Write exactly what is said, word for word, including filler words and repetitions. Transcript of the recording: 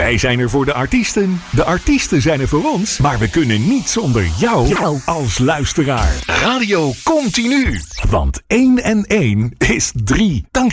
Wij zijn er voor de artiesten. De artiesten zijn er voor ons. Maar we kunnen niet zonder jou, jou. als luisteraar. Radio Continu. Want één en één is drie. Dank je.